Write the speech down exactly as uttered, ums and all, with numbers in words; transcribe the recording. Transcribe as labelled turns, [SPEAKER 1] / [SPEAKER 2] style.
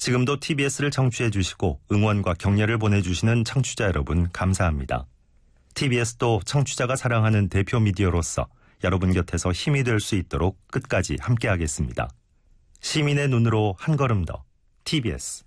[SPEAKER 1] 지금도 티비에스를 청취해 주시고 응원과 격려를 보내주시는 청취자 여러분 감사합니다. 티비에스도 청취자가 사랑하는 대표 미디어로서 여러분 곁에서 힘이 될 수 있도록 끝까지 함께하겠습니다. 시민의 눈으로 한 걸음 더 티비에스